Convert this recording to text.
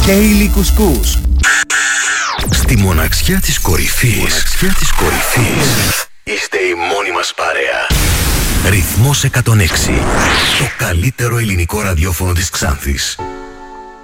Daily Κουσκούς. Στη μοναξιά της κορυφής. Είστε η μόνη μας παρέα. Ρυθμός 106. Το καλύτερο ελληνικό ραδιόφωνο της Ξάνθης.